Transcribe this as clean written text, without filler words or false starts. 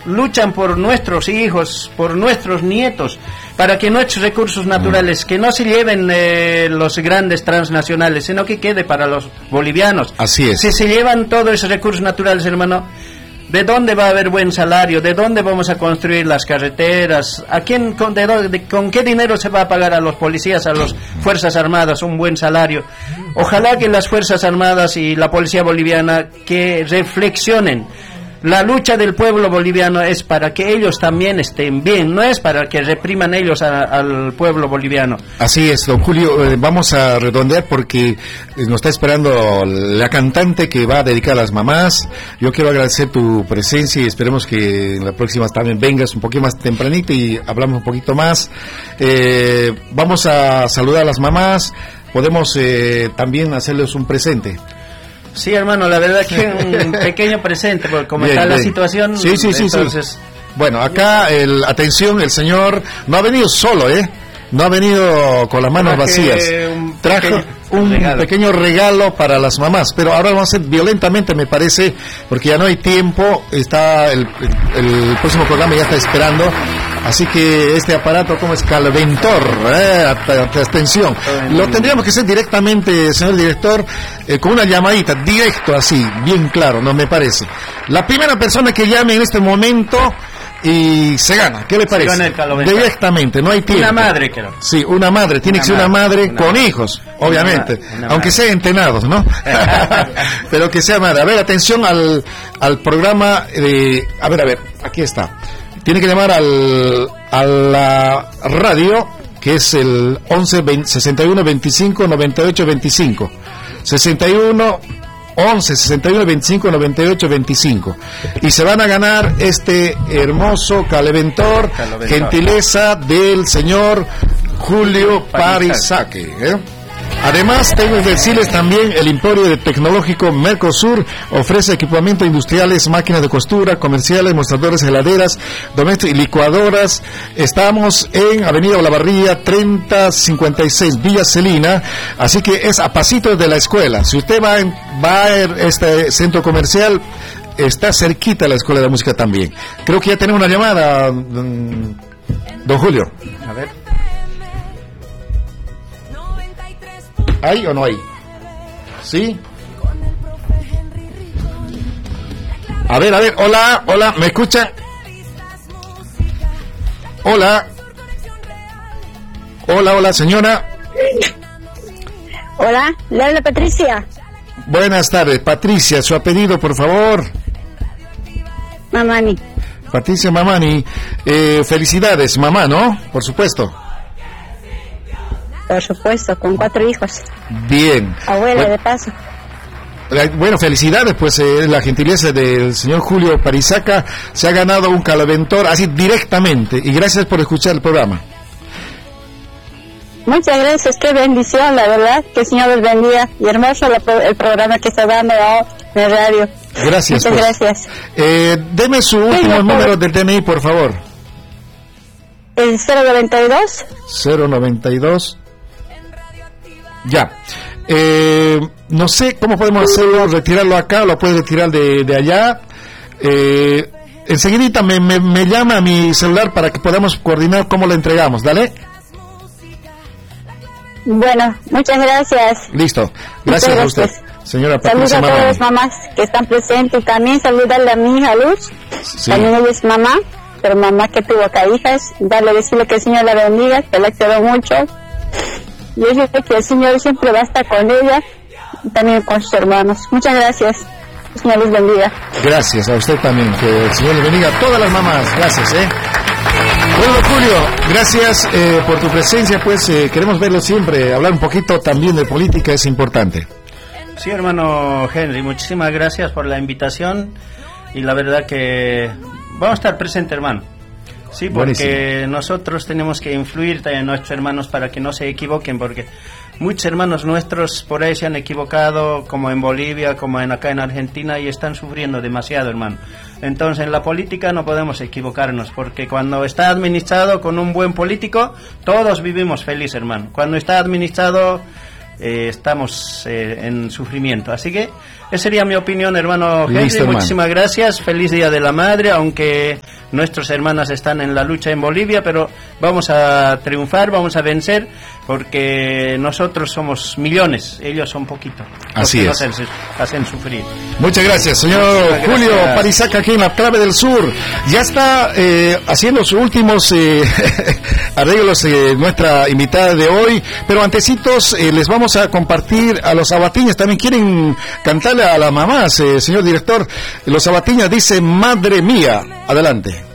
luchan por nuestros hijos, por nuestros nietos, para que nuestros recursos naturales, que no se lleven los grandes transnacionales, sino que quede para los bolivianos. Así es. Si se llevan todos esos recursos naturales, hermano, ¿de dónde va a haber buen salario? ¿De dónde vamos a construir las carreteras? ¿A quién, con qué dinero se va a pagar a los policías, a las Fuerzas Armadas un buen salario? Ojalá que las Fuerzas Armadas y la Policía Boliviana que reflexionen. La lucha del pueblo boliviano es para que ellos también estén bien, no es para que repriman ellos al pueblo boliviano. Así es, don Julio, vamos a redondear porque nos está esperando la cantante que va a dedicar a las mamás. Yo quiero agradecer tu presencia y esperemos que en la próxima también vengas un poquito más tempranito y hablamos un poquito más. Vamos a saludar a las mamás, podemos también hacerles un presente. Sí, hermano, la verdad que un pequeño presente, porque como bien, está bien. la situación, sí. entonces... Bueno, acá, atención, el señor no ha venido solo, no ha venido con las manos vacías. Trajo un pequeño regalo para las mamás, pero ahora vamos a hacer violentamente, me parece, porque ya no hay tiempo, está el próximo programa ya está esperando, así que este aparato, como es Calventor, atención, lo tendríamos que hacer directamente, señor director, con una llamadita, directo así, bien claro, no me parece. La primera persona que llame en este momento y se gana, ¿qué le parece? Directamente, no hay tiempo. Una madre, creo. Sí, una madre, tiene que ser una madre con hijos, obviamente, aunque sean entenados, ¿no? Pero que sea madre. A ver, atención al programa de... A ver, aquí está. Tiene que llamar a la radio, que es el 61 25 98 25. 11 61 25 98 25 y se van a ganar este hermoso Calventor, gentileza del señor Julio Parisaque, Además, tengo que decirles también, el Emporio de Tecnológico Mercosur ofrece equipamientos industriales, máquinas de costura, comerciales, mostradores, heladeras, domésticos y licuadoras. Estamos en Avenida Olavarría, 3056, Villa Celina, así que es a pasitos de la escuela. Si usted va a este centro comercial, está cerquita la Escuela de Música también. Creo que ya tenemos una llamada, don Julio. A ver. ¿Hay o no hay? ¿Sí? A ver, hola, ¿me escucha? Hola, señora. Hola, le habla Patricia. Buenas tardes, Patricia, su apellido, por favor. Mamani. Patricia Mamani, felicidades, mamá, ¿no? Por supuesto. Por supuesto, con 4 hijos. Bien. Abuela, de paso. Bueno, felicidades, pues la gentileza del señor Julio Parisaca se ha ganado un Calventor así directamente, y gracias por escuchar el programa. Muchas gracias, qué bendición, la verdad, que el Señor les bendiga, y hermoso el programa que está dando en el radio. Gracias. Muchas pues. gracias. Deme su último número del DNI, por favor. El 092. 092. Ya. No sé cómo podemos hacerlo, retirarlo acá, lo puede retirar de allá. Enseguidita me llama a mi celular para que podamos coordinar cómo lo entregamos, ¿dale? Bueno, muchas gracias. Listo, gracias a usted, señora Patricia. Saludos a todas las mamás que están presentes, también saludarle a mi hija Luz, sí. También ella es mamá, pero mamá que tuvo acá hijas, decirle que el Señor la bendiga, que la quiero mucho. Y yo sé que el Señor siempre va a estar con ella y también con sus hermanos. Muchas gracias. El Señor les bendiga. Gracias a usted también. Que el Señor les bendiga a todas las mamás. Gracias, Bueno, Julio, gracias por tu presencia. Pues queremos verlo siempre. Hablar un poquito también de política es importante. Sí, hermano Henry, muchísimas gracias por la invitación. Y la verdad que vamos a estar presentes, hermano. Sí, porque buenísimo. Nosotros tenemos que influir en nuestros hermanos para que no se equivoquen, porque muchos hermanos nuestros por ahí se han equivocado, como en Bolivia, como acá en Argentina, y están sufriendo demasiado, hermano. Entonces, en la política no podemos equivocarnos, porque cuando está administrado con un buen político, todos vivimos felices, hermano. Cuando está administrado, estamos en sufrimiento. Así que Esa sería mi opinión, hermano Henry. Listo, muchísimas gracias. Feliz Día de la Madre, aunque nuestras hermanas están en la lucha en Bolivia, pero vamos a triunfar, vamos a vencer, porque nosotros somos millones, ellos son poquitos. Así es. Nos hacen sufrir. Muchas gracias, señor Julio Parisaca, aquí en la Clave del Sur. Ya está haciendo sus últimos arreglos nuestra invitada de hoy, pero antecitos les vamos a compartir a los abatiñas. También quieren cantarle a las mamás, señor director. Los abatiñas dicen Madre Mía. Adelante.